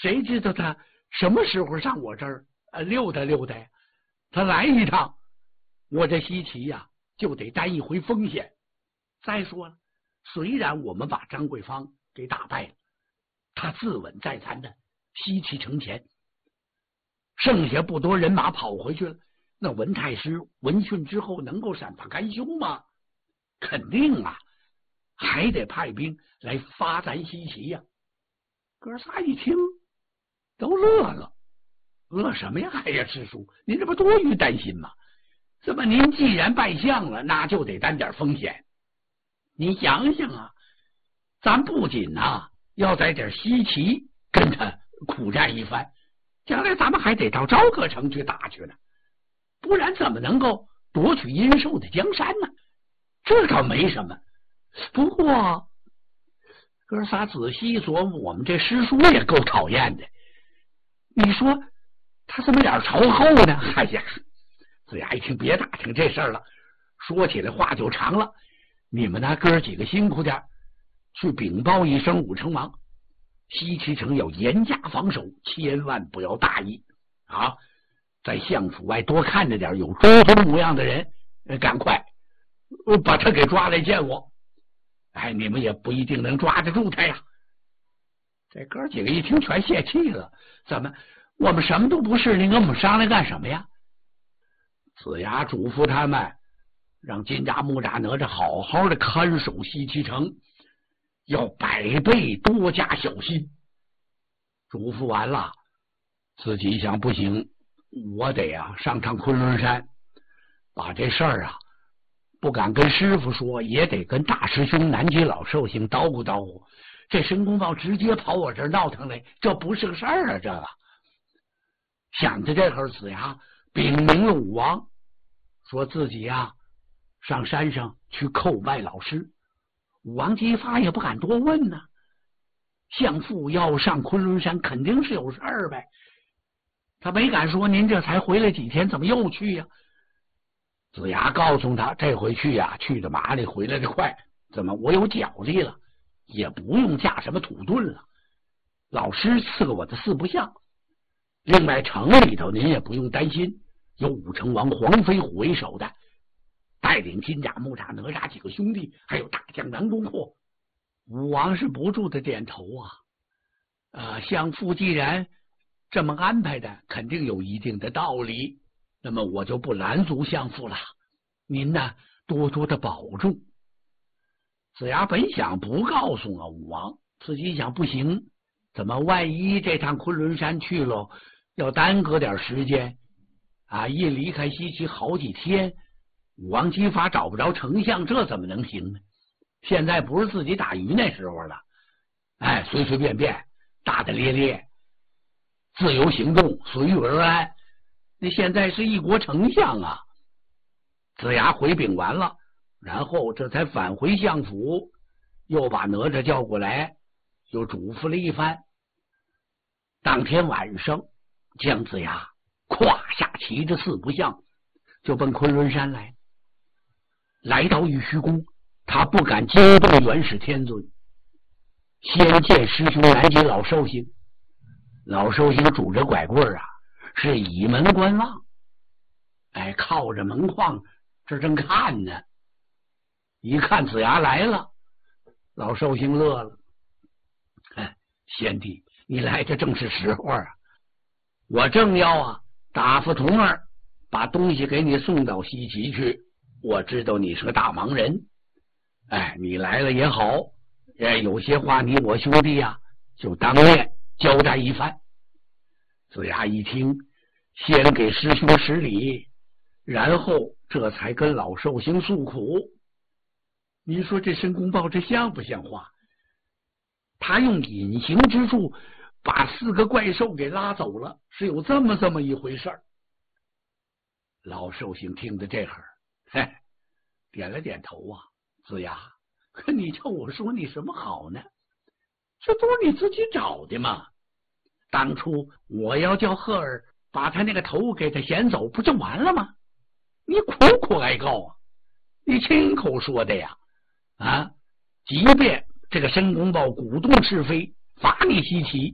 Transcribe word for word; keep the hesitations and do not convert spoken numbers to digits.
谁知道他什么时候上我这儿呃溜达溜达呀？他来一趟，我这西岐呀、啊、就得担一回风险。再说了，虽然我们把张桂芳给打败了，他自刎在咱的西岐城前，剩下不多人马跑回去了，那文太师闻讯之后能够善罢甘休吗？肯定啊，还得派兵来发咱西岐呀、啊。哥仨一听都乐了，乐什么呀？哎呀，师叔，您这不多余担心吗？怎么您既然拜相了，那就得担点风险。你想想啊，咱不仅啊要在这西岐跟他苦战一番，将来咱们还得到朝歌城去打去呢，不然怎么能够夺取殷寿的江山呢？这倒没什么。不过哥仨仔细琢磨，我们这师叔也够讨厌的。你说他怎么点朝后呢？哎呀，子牙一听，别打听这事儿了，说起来话就长了。你们那哥几个辛苦点，去禀报一声武成王，西岐城要严加防守，千万不要大意啊！在相府外多看着点有猪头模样的人，赶快把他给抓来见我。哎，你们也不一定能抓得住他呀。这哥几个一听全泄气了，怎么我们什么都不是，你跟我们商量干什么呀？子牙嘱咐他们，让金吒、木吒、哪吒好好的看守西岐城，要百倍多加小心。嘱咐完了，自己想不行，我得啊上趟昆仑山，把这事儿啊不敢跟师傅说，也得跟大师兄南极老寿星叨咕叨咕。这申公豹直接跑我这儿闹腾来，这不是个事儿啊！这个想着这会儿，子牙禀明了武王，说自己呀、啊、上山上去叩拜老师。武王姬发也不敢多问呢、啊，相父要上昆仑山，肯定是有事儿呗。他没敢说您这才回来几天，怎么又去呀、啊？子牙告诉他，这回去呀、啊，去的麻利，回来的快。怎么我有脚力了，也不用架什么土盾了。老师赐给我的四不像。另外城里头您也不用担心，有武成王黄飞虎为首的，带领金吒、木吒、哪吒几个兄弟，还有大将南宫阔。武王是不住的点头啊。呃，相父既然这么安排的，肯定有一定的道理。那么我就不拦阻相父了，您呢多多的保重。子牙本想不告诉啊武王，自己想不行，怎么万一这趟昆仑山去了，要耽搁点时间啊，一离开西岐好几天，武王姬发找不着丞相，这怎么能行呢？现在不是自己打鱼那时候了，哎，随随便便，大大咧咧，自由行动，随遇而安。那现在是一国丞相啊！子牙回禀完了，然后这才返回相府，又把哪吒叫过来，又嘱咐了一番。当天晚上，姜子牙胯下骑着四不像，就奔昆仑山来。来到玉虚宫，他不敢惊动元始天尊，先见师兄南极老寿星。老寿星拄着拐棍啊，是倚门观望，哎，靠着门框这正看呢。一看子牙来了，老寿星乐了，哎，贤弟，你来的正是时候啊！我正要啊打发童儿把东西给你送到西岐去。我知道你是个大忙人，哎，你来了也好，哎，有些话你我兄弟啊就当面交代一番。子牙一听，先给师兄施礼，然后这才跟老寿星诉苦。你说这申公豹这像不像话？他用隐形之术把四个怪兽给拉走了，是有这么这么一回事儿。老寿星听到这会儿，嘿，点了点头啊。子牙，可你叫我说你什么好呢？这都是你自己找的嘛。当初我要叫赫尔把他那个头给他衔走，不就完了吗？你苦苦哀告啊，你亲口说的呀。啊，即便这个申公豹鼓动是非，罚你西岐，